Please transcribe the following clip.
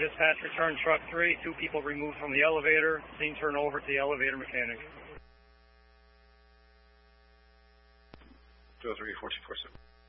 Dispatch, return truck 3, 2 people removed from the elevator. Scene turn over to the elevator mechanic. 203, 1447.